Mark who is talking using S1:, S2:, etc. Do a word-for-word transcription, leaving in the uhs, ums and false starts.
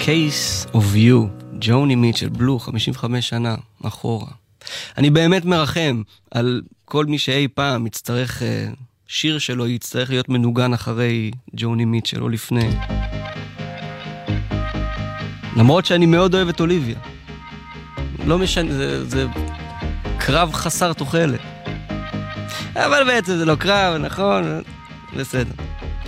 S1: Case of You, ג'וני מיטשל, בלו, חמישים וחמש שנה, אחורה. אני באמת מרחם על כל מי שאי פעם יצטרך, שיר שלו יצטרך להיות מנוגן אחרי ג'וני מיטשל או לפני. למרות שאני מאוד אוהב את אוליביה. לא משנה, זה, זה קרב חסר תוחלת. אבל בעצם זה לא קרב, נכון? בסדר.